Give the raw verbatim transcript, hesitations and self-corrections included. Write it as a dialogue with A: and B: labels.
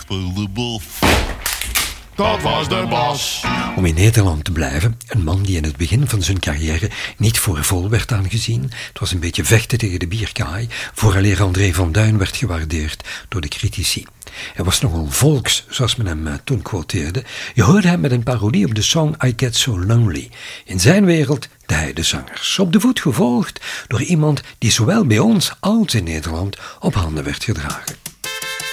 A: de Bos. Dat was de Bos.
B: Om in Nederland te blijven, een man die in het begin van zijn carrière niet voor vol werd aangezien. Het was een beetje vechten tegen de bierkaai, vooraleer André van Duin werd gewaardeerd door de critici. Hij was nogal volks, zoals men hem uh, toen quoteerde. Je hoorde hem met een parodie op de song I Get So Lonely. In zijn wereld de heidezangers. Op de voet gevolgd door iemand die zowel bij ons als in Nederland op handen werd gedragen.